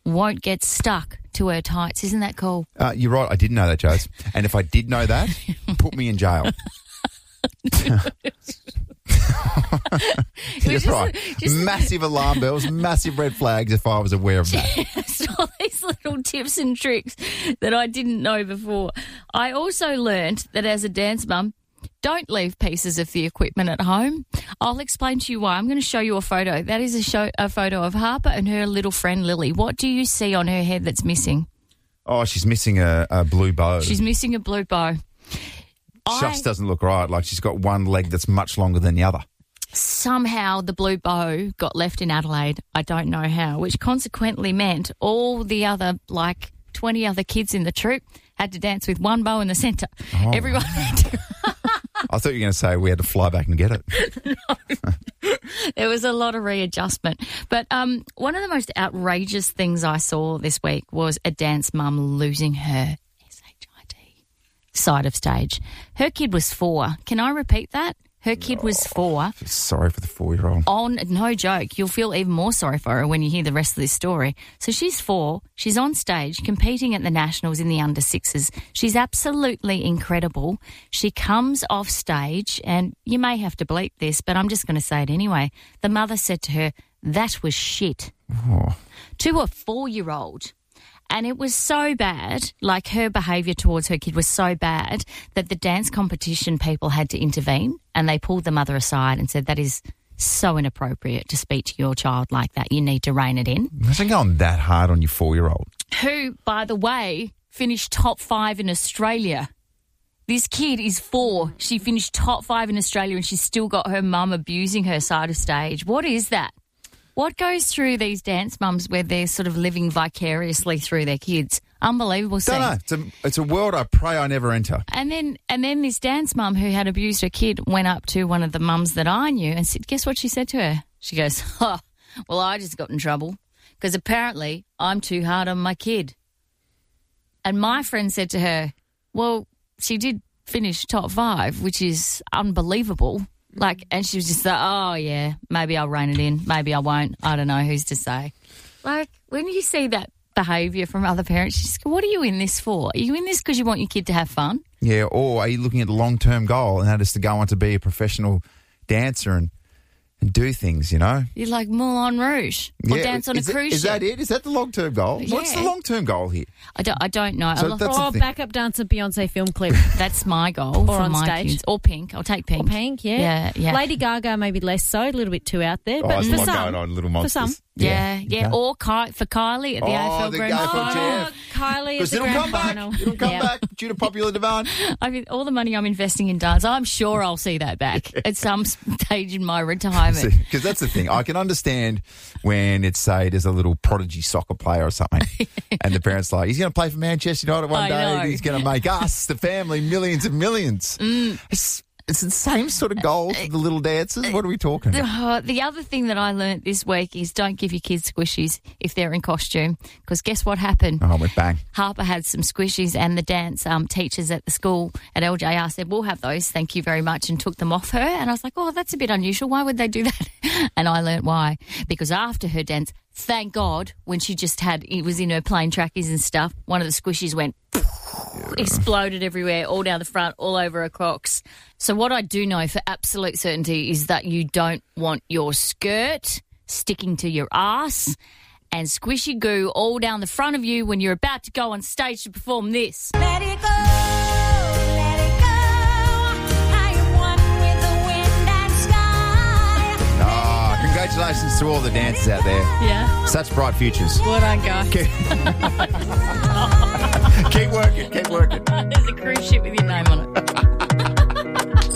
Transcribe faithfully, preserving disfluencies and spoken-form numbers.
won't get stuck to her tights. Isn't that cool? Uh, you're right. I didn't know that, Jose. And if I did know that, put me in jail. You're just, right. just, massive alarm bells, massive red flags if I was aware of that. Just all these little tips and tricks that I didn't know before. I also learned that as a dance mum, don't leave pieces of the equipment at home. I'll explain to you why. I'm going to show you a photo. That is a, show, a photo of Harper and her little friend Lily. What do you see on her head that's missing? Oh, she's missing a, a blue bow. She's missing a blue bow. Just I, doesn't look right. Like she's got one leg that's much longer than the other. Somehow the blue bow got left in Adelaide. I don't know how, which consequently meant all the other, like, twenty other kids in the troop had to dance with one bow in the centre. Oh. Everyone had to... I thought you were going to say we had to fly back and get it. No. There was a lot of readjustment. But um, one of the most outrageous things I saw this week was a dance mum losing her S H I T side of stage. Her kid was four. Can I repeat that? Her kid oh, was four. Sorry for the four-year-old. On no joke. You'll feel even more sorry for her when you hear the rest of this story. So she's four. She's on stage competing at the Nationals in the under sixes. She's absolutely incredible. She comes off stage, and you may have to bleep this, but I'm just going to say it anyway. The mother said to her, "That was shit." Oh. To a four-year-old. And it was so bad, like her behaviour towards her kid was so bad that the dance competition people had to intervene, and they pulled the mother aside and said, that is so inappropriate to speak to your child like that. You need to rein it in. Imagine going that hard on your four-year-old. Who, by the way, finished top five in Australia. This kid is four. She finished top five in Australia and she's still got her mum abusing her side of stage. What is that? What goes through these dance mums where they're sort of living vicariously through their kids? Unbelievable scene. Don't know. It's a, it's a world I pray I never enter. And then and then this dance mum who had abused her kid went up to one of the mums that I knew and said, guess what she said to her? She goes, oh, well, I just got in trouble because apparently I'm too hard on my kid. And my friend said to her, well, she did finish top five, which is unbelievable. Like, and she was just like, oh, yeah, maybe I'll rein it in. Maybe I won't. I don't know. Who's to say? Like, when you see that behaviour from other parents, you just go, what are you in this for? Are you in this because you want your kid to have fun? Yeah, or are you looking at the long-term goal, and that is to go on to be a professional dancer and, and do things, you know? You're like Moulin Rouge or yeah. dance on is a cruise it, is ship. Is that it? Is that the long-term goal? Yeah. What's the long-term goal here? I don't, I don't know. So I love, that's the Or thing. backup dancer Beyonce film clip. that's my goal Or for on my stage. kids. Or Pink. I'll take Pink. Or Pink, yeah. Yeah, yeah. Lady Gaga, maybe less so, a little bit too out there. Oh, But there's for a lot some, going on, Little Monsters. For some. Yeah, yeah. Okay. Or Ky- for Kylie at the Oh, A F L the Grand A F L Final. Jam. Oh, Kylie at Because the it'll grand come back. final. It'll come Yeah. back due to popular demand. I mean, all the money I'm investing in dance, I'm sure I'll see that back at some stage in my retirement. Because that's the thing. I can understand when it's, say, there's a little prodigy soccer player or something, and the parents are like, he's going to play for Manchester United one I day, know. and he's going to make us, the family, millions and millions. Mm. It's, it's the same sort of goal for the little dancers. What are we talking The, about? uh, the other thing that I learnt this week is don't give your kids squishies if they're in costume, because guess what happened? Oh, I went bang. Harper had some squishies and the dance um, teachers at the school at L J R said, we'll have those, thank you very much, and took them off her. And I was like, oh, that's a bit unusual. Why would they do that? And I learnt why. Because after her dance, thank God, when she just had, it was in her plain trackies and stuff, one of the squishies went, yeah. exploded everywhere, all down the front, all over her Crocs. So what I do know for absolute certainty is that you don't want your skirt sticking to your ass and squishy goo all down the front of you when you're about to go on stage to perform this. Let it go, let it go. I am one with the wind and sky. Oh, congratulations to all the dancers out there. Yeah. Such bright futures. Well done, guys. Keep, keep working, keep working. There's a cruise ship with your name on it.